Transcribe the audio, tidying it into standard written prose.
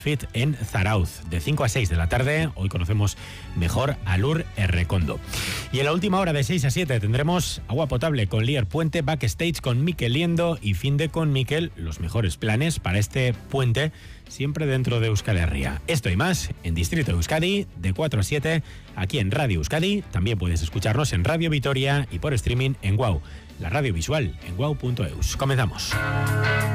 Fit en Zarauz, de 5 a 6 de la tarde. Hoy conocemos mejor a Lur Errekondo. Y en la última hora, de 6 a 7, tendremos Agua Potable con Lier Puente, Backstage con Mikel Liendo y Finde con Mikel. Los mejores planes para este puente, siempre dentro de Euskal Herria. Esto y más en Distrito Euskadi, de 4 a 7, aquí en Radio Euskadi. También puedes escucharnos en Radio Vitoria y por streaming en WOW, la radio visual en wow.eus. Comenzamos.